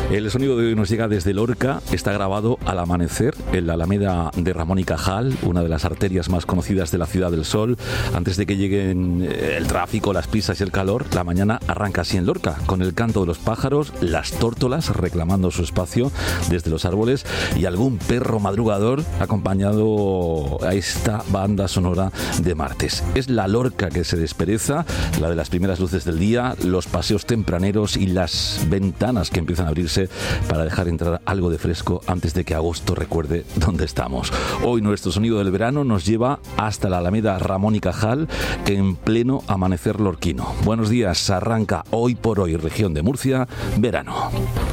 El sonido de hoy nos llega desde Lorca, está grabado al amanecer en la Alameda de Ramón y Cajal, una de las arterias más conocidas de la Ciudad del Sol. Antes de que lleguen el tráfico, las prisas y el calor, la mañana arranca así en Lorca, con el canto de los pájaros, las tórtolas reclamando su espacio desde los árboles y algún perro madrugador acompañado a esta banda sonora de martes. Es la Lorca que se despereza, la de las primeras luces del día, los paseos tempraneros y las ventanas que empiezan a abrirse para dejar entrar algo de fresco antes de que agosto recuerde dónde estamos. Hoy nuestro sonido del verano nos lleva hasta la Alameda Ramón y Cajal en pleno amanecer lorquino. Buenos días, arranca hoy por hoy, región de Murcia, verano.